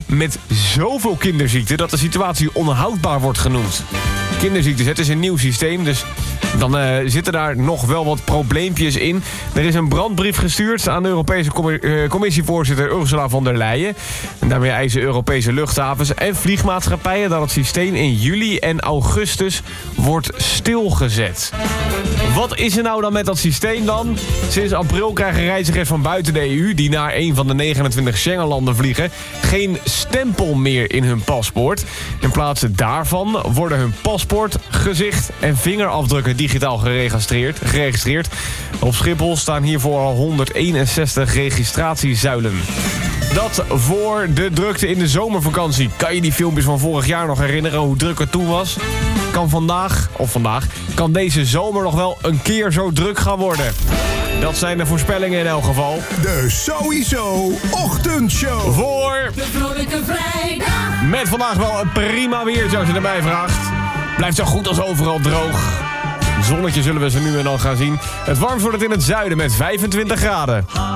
met zoveel kinderziekten dat de situatie onhoudbaar wordt genoemd. Kinderziektes, het is een nieuw systeem, dus dan zitten daar nog wel wat probleempjes in. Er is een brandbrief gestuurd aan de Europese commissievoorzitter Ursula von der Leyen. En daarmee eisen Europese luchthavens en vliegmaatschappijen dat het systeem in juli en augustus wordt stilgezet. Wat is er nou dan met dat systeem dan? Sinds april krijgen reizigers van buiten de EU die naar een van de 29 Schengenlanden vliegen geen stempel meer in hun paspoort. In plaats daarvan worden hun paspoort, gezicht en vingerafdrukken digitaal geregistreerd. Op Schiphol staan hiervoor al 161 registratiezuilen. Dat voor de drukte in de zomervakantie. Kan je die filmpjes van vorig jaar nog herinneren hoe druk het toen was? Kan deze zomer nog wel een keer zo druk gaan worden. Dat zijn de voorspellingen in elk geval. De Sowieso Ochtendshow. Voor de Vrolijke Vrijdag. met vandaag wel een prima weertje als je erbij vraagt. Blijft zo goed als overal droog. Zonnetje zullen we ze nu en dan gaan zien. Het warmst wordt het in het zuiden met 25 graden.